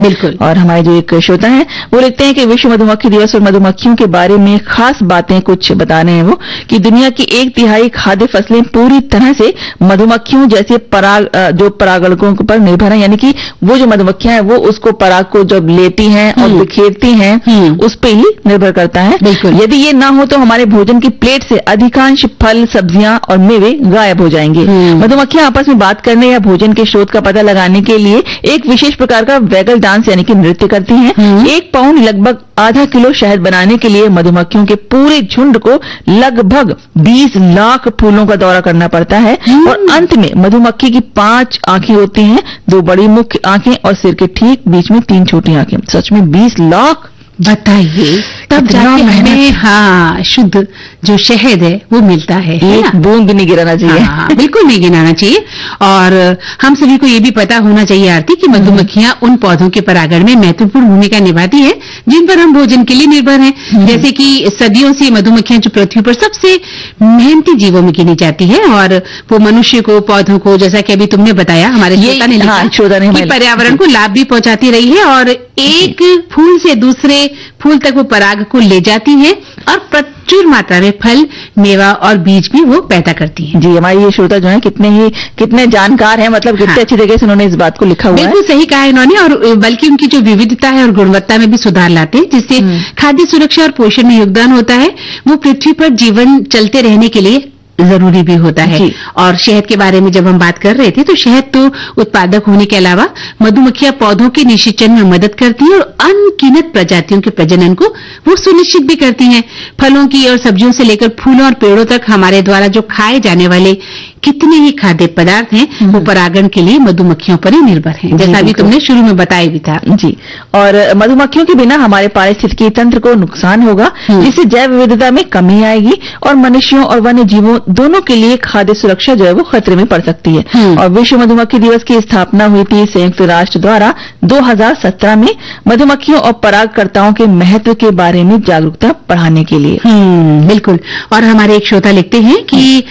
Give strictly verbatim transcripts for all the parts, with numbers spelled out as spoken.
बिल्कुल। और हमारे जो एक श्रोता हैं वो लिखते हैं कि विश्व मधुमक्खी दिवस और मधुमक्खियों के बारे में खास बातें कुछ बता रहे हैं वो कि दुनिया की एक तिहाई खाद्य फसलें पूरी तरह से मधुमक्खियों जैसे पराग जो परागणकों पर निर्भर है, यानी कि वो जो मधुमक्खियां हैं वो उसको पराग को जब लेती हैं और बिखेरती हैं उस पे ही निर्भर करता है। यदि ये ना हो तो हमारे भोजन की प्लेट से अधिकांश फल, सब्जियां और मेवे गायब हो जाएंगे। मधुमक्खियां आपस में बात करने या भोजन के स्रोत का पता लगाने के लिए एक विशेष प्रकार का वैगल डांस यानी कि नृत्य करती हैं। एक पाउंड लगभग आधा किलो शहद बनाने के लिए मधुमक्खियों के पूरे झुंड को लगभग बीस लाख फूलों का दौरा करना पड़ता है और अंत में मधुमक्खी की पांच आंखें होती हैं, दो बड़ी मुख्य आंखें और सिर के ठीक बीच में तीन छोटी आंखें। सच में बीस लाख, बताइए, तब जाके हमें हाँ शुद्ध जो शहद है वो मिलता है, एक बूंद भी नहीं गिराना चाहिए। हाँ, बिल्कुल नहीं गिराना चाहिए। और हम सभी को ये भी पता होना चाहिए आरती कि मधुमक्खियां उन पौधों के परागण में महत्वपूर्ण भूमिका निभाती है जिन पर हम भोजन के लिए निर्भर हैं। जैसे कि सदियों से मधुमक्खियां जो पृथ्वी पर सबसे मेहनती जीवों में गिनी जाती है और वो मनुष्य को, पौधों को, जैसा कि अभी तुमने बताया, हमारे श्रोता ने लिखा कि पर्यावरण को लाभ भी पहुंचाती रही है और एक फूल से दूसरे फूल तक वो पराग को ले जाती है और प्रचुर मात्रा में फल, मेवा और बीज भी वो पैदा करती है। जी, हमारे ये श्रोता जो है कितने ही कितने जानकार हैं, मतलब कितने हाँ। अच्छी तरीके से उन्होंने इस बात को लिखा हुआ है। बिल्कुल सही कहा इन्होंने, और बल्कि उनकी जो विविधता है और गुणवत्ता में भी सुधार लाते हैं, जिससे खाद्य सुरक्षा और पोषण में योगदान होता है। वो पृथ्वी पर जीवन चलते रहने के लिए जरूरी भी होता है। और शहद के बारे में जब हम बात कर रहे थे तो शहद तो उत्पादक होने के अलावा मधुमक्खियां पौधों के निषेचन में मदद करती हैं और अनगिनत प्रजातियों के प्रजनन को वो सुनिश्चित भी करती हैं। फलों की और सब्जियों से लेकर फूलों और पेड़ों तक हमारे द्वारा जो खाए जाने वाले कितने ही खाद्य पदार्थ हैं वो परागण के लिए मधुमक्खियों पर ही निर्भर हैं, जैसा अभी तुमने शुरू में बताया भी था। जी, और मधुमक्खियों के बिना हमारे पारिस्थितिकी तंत्र को नुकसान होगा, जिससे जैव विविधता में कमी आएगी और मनुष्यों और वन्य जीवों दोनों के लिए खाद्य सुरक्षा जो है वो खतरे में पड़ सकती है। और विश्व मधुमक्खी दिवस की स्थापना हुई थी संयुक्त राष्ट्र द्वारा दो हज़ार सत्रह में मधुमक्खियों और परागकर्ताओं के महत्व के बारे में जागरूकता बढ़ाने के लिए। बिल्कुल। और हमारे एक श्रोता लिखते हैं कि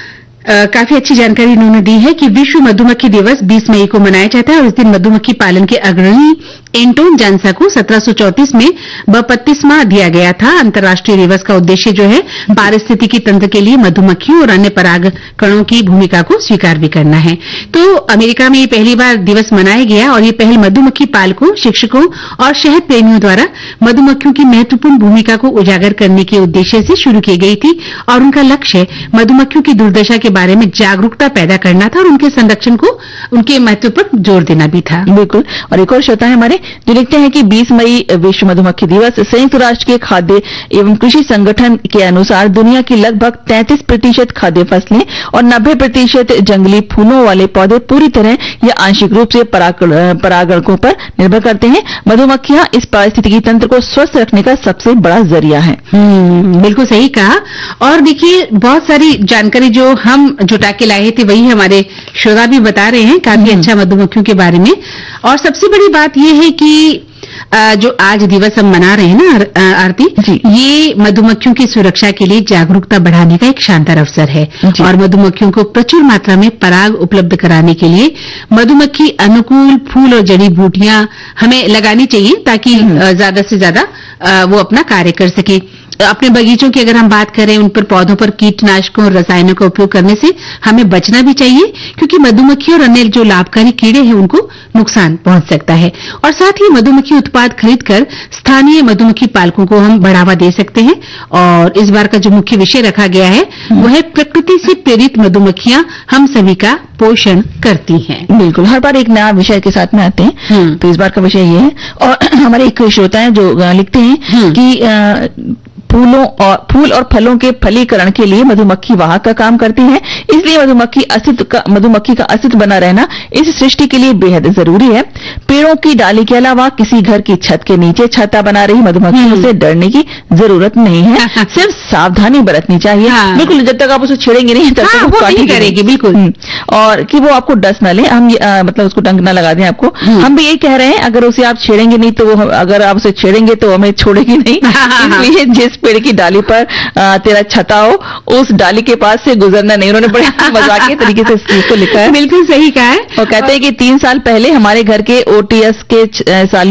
आ, काफी अच्छी जानकारी उन्होंने दी है कि विश्व मधुमक्खी दिवस बीस मई को मनाया जाता है और इस दिन मधुमक्खी पालन के अग्रणी एंटोन जानसा को सत्रह सौ चौंतीस में बत्तीसवां दिया गया था। अंतर्राष्ट्रीय दिवस का उद्देश्य जो है पारिस्थितिकी तंत्र के लिए मधुमक्खियों और अन्य पराग कणों की भूमिका को स्वीकार भी करना है। तो अमेरिका में ये पहली बार दिवस मनाया गया और ये पहल मधुमक्खी पालकों, शिक्षकों और शहद प्रेमियों द्वारा मधुमक्खियों की महत्वपूर्ण भूमिका को उजागर करने के उद्देश्य से शुरू की गई थी और उनका लक्ष्य मधुमक्खियों की दुर्दशा के बारे में जागरूकता पैदा करना था और उनके संरक्षण को, उनके महत्व पर जोर देना भी था। बिल्कुल। और एक और श्रोता है हमारे जो लिखते हैं कि बीस मई विश्व मधुमक्खी दिवस संयुक्त राष्ट्र के खाद्य एवं कृषि संगठन के अनुसार दुनिया की लगभग तैंतीस प्रतिशत खाद्य फसलें और नब्बे प्रतिशत जंगली फूलों वाले पौधे पूरी तरह या आंशिक रूप से परागणकों पर निर्भर करते हैं। मधुमक्खियां इस पारिस्थितिकी तंत्र को स्वस्थ रखने का सबसे बड़ा जरिया है। बिल्कुल सही कहा। और देखिए, बहुत सारी जानकारी जो हम जुटा के लाए थे वही हमारे श्रोता भी बता रहे हैं काफी अच्छा मधुमक्खियों के बारे में। और सबसे बड़ी बात यह है कि जो आज दिवस हम मना रहे हैं ना आरती, ये मधुमक्खियों की सुरक्षा के लिए जागरूकता बढ़ाने का एक शानदार अवसर है और मधुमक्खियों को प्रचुर मात्रा में पराग उपलब्ध कराने के लिए मधुमक्खी अनुकूल फूल और जड़ी बूटियां हमें लगानी चाहिए ताकि ज्यादा से ज्यादा वो अपना कार्य कर सके। अपने बगीचों की अगर हम बात करें, उन पर पौधों पर कीटनाशकों और रसायनों का उपयोग करने से हमें बचना भी चाहिए क्योंकि मधुमक्खी और अन्य जो लाभकारी कीड़े हैं उनको नुकसान पहुंच सकता है। और साथ ही मधुमक्खी उत्पाद खरीदकर स्थानीय मधुमक्खी पालकों को हम बढ़ावा दे सकते हैं। और इस बार का जो मुख्य विषय रखा गया है वो है प्रकृति से प्रेरित मधुमक्खियां हम सभी का पोषण करती हैं। बिल्कुल, हर बार एक नया विषय के साथ में आते हैं, तो इस बार का विषय ये है। और हमारे एक श्रोता है जो लिखते हैं कि फूलों और फूल और फलों के फलीकरण के लिए मधुमक्खी वाहक का काम करती है, इसलिए मधुमक्खी अस्तित्व का मधुमक्खी का अस्तित्व बना रहना इस सृष्टि के लिए बेहद जरूरी है। पेड़ों की डाली के अलावा किसी घर की छत के नीचे छत्ता बना रही मधुमक्खियों से डरने की जरूरत नहीं है, सिर्फ सावधानी बरतनी चाहिए। बिल्कुल, जब तक आप उसे छेड़ेंगे नहीं तब तक वो काटी करेगी। बिल्कुल, और कि वो आपको डस न ले, हम आ, मतलब उसको डंक न लगा दें आपको। हम भी यही कह रहे हैं, अगर उसे आप छेड़ेंगे नहीं तो वो, अगर आप उसे छेड़ेंगे तो हमें छोड़ेगी नहीं। इसलिए जिस पेड़ की डाली पर आ, तेरा छता हो, उस डाली के पास से गुजरना नहीं। उन्होंने बड़े मजाकिया तरीके से इस चीज को लिखा है। बिल्कुल सही कहा है। और कहते हैं कि तीन साल पहले हमारे घर के ओटीएस के साल